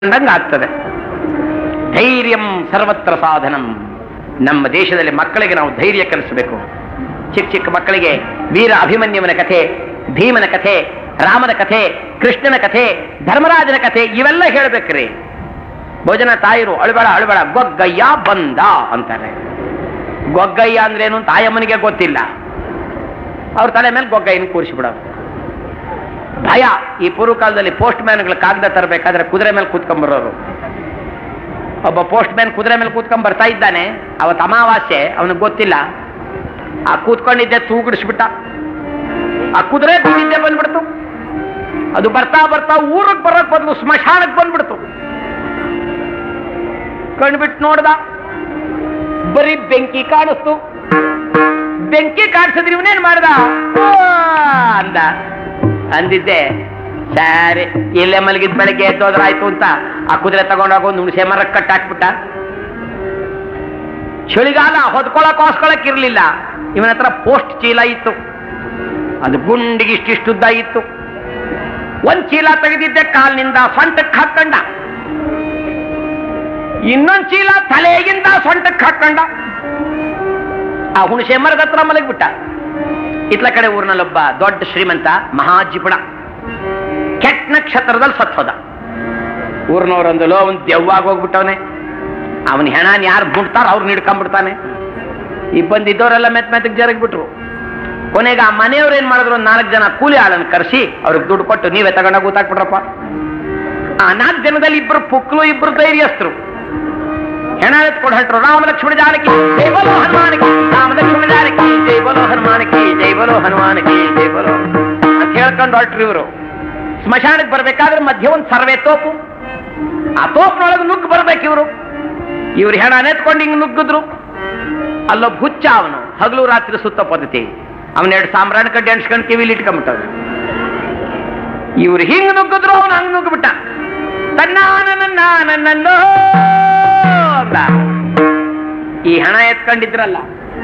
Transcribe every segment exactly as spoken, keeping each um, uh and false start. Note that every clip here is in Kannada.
ಆಗ್ತದೆ. ಧೈರ್ಯಂ ಸರ್ವತ್ರ ಸಾಧನಂ. ನಮ್ಮ ದೇಶದಲ್ಲಿ ಮಕ್ಕಳಿಗೆ ನಾವು ಧೈರ್ಯ ಕಲಿಸಬೇಕು. ಚಿಕ್ಕ ಚಿಕ್ಕ ಮಕ್ಕಳಿಗೆ ವೀರ ಅಭಿಮನ್ಯುವನ ಕಥೆ, ಭೀಮನ ಕಥೆ, ರಾಮನ ಕಥೆ, ಕೃಷ್ಣನ ಕಥೆ, ಧರ್ಮರಾಜನ ಕಥೆ ಇವೆಲ್ಲ ಹೇಳ್ಬೇಕ್ರಿ. ಭೋಜನ ತಾಯಿರು ಅಳಬೇಡ ಅಳಬೇಡ ಗೊಗ್ಗಯ್ಯ ಬಂದ ಅಂತಾರೆ. ಗೊಗ್ಗಯ್ಯ ಅಂದ್ರೇನು ತಾಯಮ್ಮನಿಗೆ ಗೊತ್ತಿಲ್ಲ. ಅವ್ರ ತಲೆ ಮೇಲೆ ಗೊಗ್ಗಯ್ಯನ ಕೂರಿಸಿಬಿಡೋದು. ಭಯ. ಈ ಪೂರ್ವ ಕಾಲದಲ್ಲಿ ಪೋಸ್ಟ್ ಮ್ಯಾನ್ಗಳ ಕಾಗದ ತರಬೇಕಾದ್ರೆ ಕುದುರೆ ಮೇಲೆ ಕೂತ್ಕೊಂಡ್ಬರೋರು. ಒಬ್ಬ ಪೋಸ್ಟ್ ಮ್ಯಾನ್ ಕುದುರೆ ಮೇಲೆ ಕೂತ್ಕೊಂಡ್ ಬರ್ತಾ ಇದ್ದಾನೆ. ಅವತ್ತು ಅಮಾವಾಸ್ಯೆ, ಅವನಿಗೆ ಗೊತ್ತಿಲ್ಲ. ಆ ಕೂತ್ಕೊಂಡಿದ್ದೆ ತೂಗಿಡಿಸ್ಬಿಟ್ಟ. ಆ ಕುದುರೆ ಬಿದ್ದಿದ್ದೆ ಬಂದ್ಬಿಡ್ತು. ಅದು ಬರ್ತಾ ಬರ್ತಾ ಊರಿಗೆ ಬರೋಕ್ ಬದಲು ಸ್ಮಶಾನಕ್ಕೆ ಬಂದ್ಬಿಡ್ತು. ಕಣ್ಬಿಟ್ಟು ನೋಡ್ದ, ಬರೀ ಬೆಂಕಿ ಕಾಣಿಸ್ತು. ಬೆಂಕಿ ಕಾಣಿಸಿದ್ರೆ ಇವನೇನ್ ಮಾಡ್ದ ಅಂದ. ಅಂದಿದ್ದೆ ಸರಿ, ಇಲ್ಲೇ ಮಲಗಿದ್ ಬೆಳಗ್ಗೆ ಎದ್ದೋದ್ರಾಯ್ತು ಅಂತ ಆ ಕುದುರೆ ತಗೊಂಡೋಗ ಒಂದು ಹುಣಸೆ ಮರಕ್ಕೆ ಕಟ್ಟಾಕ್ಬಿಟ್ಟ. ಚಳಿಗಾಲ ಹೊದ್ಕೊಳಕ್ ಹೊಸ್ಕೊಳಕ್ ಇರ್ಲಿಲ್ಲ. ಇವನ ಹತ್ರ ಪೋಸ್ಟ್ ಚೀಲ ಇತ್ತು. ಅದು ಗುಂಡಿಗೆ ಇಷ್ಟಿಷ್ಟುದ್ದ ಇತ್ತು. ಒಂದ್ ಚೀಲ ತೆಗೆದಿದ್ದೆ ಕಾಲಿನಿಂದ ಸೊಂಟಕ್ಕೆ ಹಾಕೊಂಡ. ಇನ್ನೊಂದ್ ಚೀಲ ತಲೆಗಿಂದ ಸೊಂಟಕ್ಕೆ ಹಾಕೊಂಡ. ಆ ಹುಣಸೆ ಮರದ ಹತ್ರ ಮಲಗಿಬಿಟ್ಟ. ಇತ್ಲ ಕಡೆ ಊರಿನಲ್ಲೊಬ್ಬ ದೊಡ್ಡ ಶ್ರೀಮಂತ ಮಹಾಜಿಪುಣ ಕೆಟ್ಟ ನಕ್ಷತ್ರದಲ್ಲಿ ಸತ್ತೋದ. ಊರಿನವರೊಂದಲೋ ಅವನ್ ದೆವ್ವಾಗಿ ಹೋಗ್ಬಿಟ್ಟವನೆ. ಅವನ ಹೆಣಾನ್ ಯಾರು ಬಿಡ್ತಾರ ಅವ್ರನ್ನ ಹಿಡ್ಕೊಂಡ್ಬಿಡ್ತಾನೆ. ಈ ಬಂದಿದ್ದವರೆಲ್ಲ ಮೆತ್ ಮೆತ್ತಗೆ ಜರಗ್ಬಿಟ್ರು. ಕೊನೆಗೆ ಆ ಮನೆಯವ್ರು ಏನ್ ಮಾಡಿದ್ರು, ಒಂದ್ ನಾಲ್ಕು ಜನ ಕೂಲಿ ಆಳನ್ನು ಕರೆಸಿ ಅವ್ರಿಗೆ ದುಡ್ಡು ಕೊಟ್ಟು ನೀವೇ ತಗೊಂಡಾಗ ಗೊತ್ತಾಗ್ಬಿಟ್ರಪ್ಪ. ಆ ನಾಲ್ಕು ಜನದಲ್ಲಿ ಇಬ್ರು ಪುಕ್ಲು, ಇಬ್ರು ಧೈರ್ಯಸ್ಥರು. ಹೆಣ ಎತ್ಕೊಂಡು ಹೊರಟ್ರು. ರಾಮ ಲಕ್ಷ್ಮಣ ಜಾನಕಿ ಜೈ ಬಲೋ ಹನುಮಾನಕಿ, ರಾಮ ಲಕ್ಷ್ಮಣ ಜಾನಕಿ ಜೈ ಬಲೋ ಹನುಮಾನಕಿ, ಜೈ ಬಲೋ ಹನುಮಾನಕಿ ಜೈ ಬಲೋ ಅಂತ ಹೇಳ್ಕೊಂಡು ಹೊರಟ್ರು ಇವರು. ಸ್ಮಶಾನಕ್ಕೆ ಬರ್ಬೇಕಾದ್ರೆ ಮಧ್ಯ ಒಂದು ಸರ್ವೆ ತೋಪು. ಆ ತೋಪ್ನೊಳಗೆ ನುಗ್ಗು ಬರ್ಬೇಕು ಇವರು. ಇವ್ರು ಹೆಣ ನೆತ್ಕೊಂಡು ಹಿಂಗ್ ನುಗ್ಗಿದ್ರು. ಅಲ್ಲೊಬ್ಬ ಹುಚ್ಚ, ಅವನು ಹಗಲು ರಾತ್ರಿ ಸುತ್ತ ಪದ್ಧತಿ. ಅವನೆರಡು ಸಾಂಬ್ರಾಣ ಕಡ್ಡಿ ಅನ್ಸ್ಕೊಂಡು ಕಿವಿಲಿ ಇಟ್ಕೊಂಡ್ಬಿಟ್ಟವ್ರು. ಇವ್ರು ಹಿಂಗ್ ನುಗ್ಗಿದ್ರು, ಅವನು ಹಂಗ್ ನುಗ್ಗಿಬಿಟ್ಟ. ತನ್ನ ಈ ಹಣ ಎತ್ಕೊಂಡಿದ್ರಲ್ಲ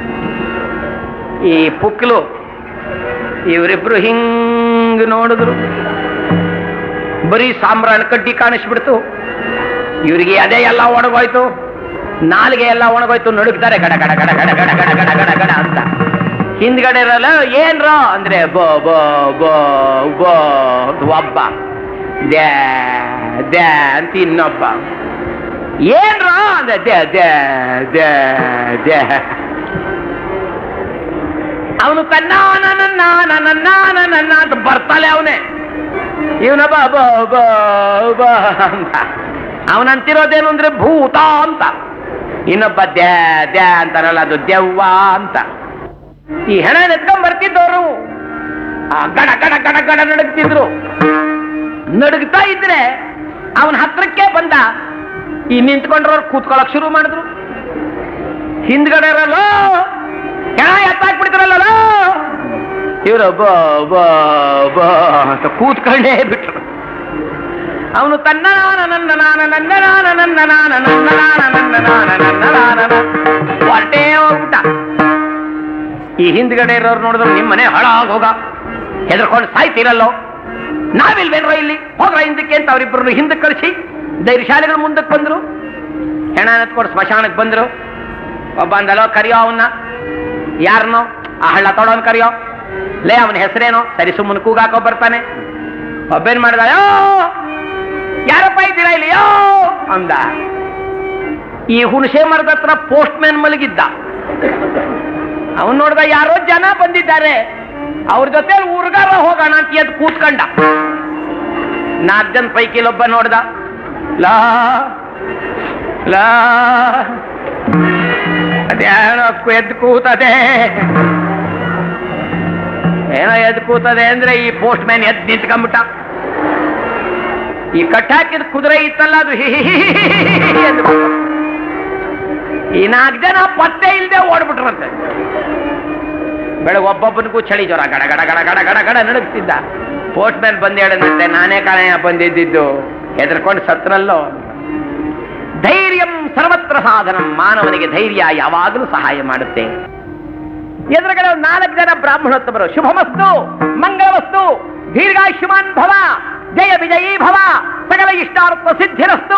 ಈ ಪುಕ್ಲು, ಇವರಿಬ್ರು ಹಿಂಗ್ ನೋಡಿದ್ರು. ಬರೀ ಸಾಂಬ್ರಾಣ ಕಡ್ಡಿ ಕಾಣಿಸ್ಬಿಡ್ತು. ಇವರಿಗೆ ಅದೇ ಎಲ್ಲ ಒಣಗೋಯ್ತು, ನಾಲಿಗೆ ಎಲ್ಲ ಒಣಗೋಯ್ತು. ನಡುಗ್ತಾರೆ ಗಡ ಗಡ ಗಡ ಗಡ ಗಡ ಗಡ ಗಡ ಗಡ ಗಡ ಅಂತ. ಹಿಂದ್ಗಡೆ ಇರಲ್ಲ ಏನ್ರ ಅಂದ್ರೆ ಬೋ ಬೋ ಬೋ ಬೋ ಒಬ್ಬ, ದ್ಯಾ ದ್ಯಾ ಅಂತ ಇನ್ನೊಬ್ಬ. ಏನ್ರ ಅಂದ್ರೆ ದ್ಯಾ ದ್ಯಾ ದ್ಯಾ ದ್ಯಾ. ಅವನು ತನ್ನ ನನ್ನ ನನ್ನ ನನ್ನ ಅಂತ ಬರ್ತಾಳೆ ಅವನೇ. ಇವನ ಬಾ ಬಾ ಬಾ ಬಾ ಅಂತ. ಅವನಂತಿರೋದೇನು ಅಂದ್ರೆ ಭೂತ ಅಂತ. ಇನ್ನೊಬ್ಬ ದ್ಯಾ ದ್ಯಾ ಅಂತಾರಲ್ಲ, ಅದು ದೆವ್ವ ಅಂತ. ಈ ಹೆಣ ಎತ್ಕೊಂಡ್ ಬರ್ತಿದ್ದವರು ಆ ಗಡ ಗಡ ಗಡ ಗಡ ನಡುಗ್ತಿದ್ರು. ನಡುಗ್ತಾ ಇದ್ರೆ ಅವನ ಹತ್ರಕ್ಕೆ ಬಂದ. ಈ ನಿಂತ್ಕೊಂಡ್ರವ್ರು ಕೂತ್ಕೊಳಕ್ ಶುರು ಮಾಡಿದ್ರು. ಹಿಂದ್ಗಡೆ ಇರಲ್ಲ ಹೆಣ ಎತ್ತಾಕ್ಬಿಡ್ತಾರಲ್ಲ ಇವರು ಬೋ ಬೋ ಬೋ ಅಂತ ಕೂತ್ಕೊಂಡೇ ಬಿಟ್ರು. ಅವನು ತನ್ನ ನನ್ನ ನಾನ ನನ್ನ ನಾನ ನನ್ನ ನಾನ ನನ್ನ ನಾನ ನನ್ನ ನಾನ ನನ್ನ ನಾನ ಹೊರಟೇ ಹೋಗ್ಬಿಟ್ಟ. ಈ ಹಿಂದ್ಗಡೆ ಇರೋರು ನೋಡಿದ್ರು, ನಿಮ್ಮ ಮನೆ ಹಾಳಾಗ ಹೋಗ, ಹೆದರ್ಕೊಂಡು ಸಾಯ್ತಿರಲ್ಲೋ, ನಾವಿಲ್ವೇನ್ರ ಇಲ್ಲಿ, ಹೋಗ್ರ ಹಿಂದಕ್ಕೆ ಅಂತ ಅವರಿಬ್ಬರನ್ನು ಹಿಂದಕ್ಕೆ ಕಳಿಸಿ ಧೈರ್ಯಶಾಲಿಗಳು ಮುಂದಕ್ಕೆ ಬಂದ್ರು. ಹೆಣ ಎತ್ಕೊಂಡು ಸ್ಮಶಾನಕ್ಕೆ ಬಂದ್ರು. ಒಬ್ಬ ಅಂದಲೋ ಕರಿಯೋ ಅವನ್ನ. ಯಾರನೋ ಆ ಹಳ್ಳ ತೊಡೋನ್ ಕರಿಯೋ. ಲೇ ಅವನ ಹೆಸರೇನೋ. ಸರಿ ಸುಮ್ಮನೆ ಕೂಗಾಕೋ ಬರ್ತಾನೆ. ಒಬ್ಬೇನ್ ಮಾಡ್ದ, ಯೋ ಯಾರಪ್ಪ ಇದ್ದೀರಾ ಇಲ್ಲಿ ಯೋ ಅಂದ. ಈ ಹುಣಸೆ ಮರದ ಹತ್ರ ಪೋಸ್ಟ್ ಮ್ಯಾನ್ ಮಲಗಿದ್ದ. ಅವನ್ ನೋಡ್ದ ಯಾರೋ ಜನ ಬಂದಿದ್ದಾರೆ, ಅವ್ರ ಜೊತೆ ಊರ್ಗಾರ ಹೋಗೋಣ ಅಂತ ಎದ್ದು ಕೂತ್ಕೊಂಡ. ನಾಲ್ಕು ಜನ ಪೈಕಿಲೊಬ್ಬ ನೋಡ್ದ, ಲಾ ಲಾ ಅದೇನೋ ಎದ್ದು ಕೂತದೆ. ಏನೋ ಎದ್ದು ಕೂತದೆ ಅಂದ್ರೆ ಈ ಪೋಸ್ಟ್ ಮ್ಯಾನ್ ಎದ್ದು ನಿಂತ್ಕೊಂಡ್ಬಿಟ್ಟ. ಈ ಕಟ್ಟಾಕಿದ ಕುದುರೆ ಇತ್ತಲ್ಲ, ಅದು ಎಂದು ಈ ನಾಲ್ಕು ಜನ ಪತ್ತೆ ಇಲ್ಲದೆ ಓಡ್ಬಿಟ್ರಂತೆ. ಬೆಳಗ್ಗೆ ಒಬ್ಬೊಬ್ಬನಿಗೂ ಚಳಿ ಜ್ವರ, ಗಡ ಗಡ ಗಡ ಗಡ ಗಡ ಗಡ ನಡುಗ್ತಿದ್ದ. ಪೋಸ್ಟ್ ಮ್ಯಾನ್ ಬಂದು ಹೇಳದಂತೆ, ನಾನೇ ಕಾಣೆಯ ಬಂದಿದ್ದು, ಹೆದರ್ಕೊಂಡು ಸತ್ರಲ್ಲೋ. ಧೈರ್ಯಂ ಸರ್ವತ್ರ ಸಾಧನಂ. ಮಾನವನಿಗೆ ಧೈರ್ಯ ಯಾವಾಗಲೂ ಸಹಾಯ ಮಾಡುತ್ತೆ. ಎದುರುಗಡೆ ನಾಲ್ಕು ಜನ ಬ್ರಾಹ್ಮಣೋತ್ತಮರು, ಶುಭಮಸ್ತು ಮಂಗಳವಸ್ತು ದೀರ್ಘಾಯುಷ್ಮಾನ್ ಭವ ಜಯ ವಿಜಯೀ ಭವ, ಸಕಲ ಇಷ್ಟಾರ್ಥ ಸಿದ್ಧಿರಸ್ತು.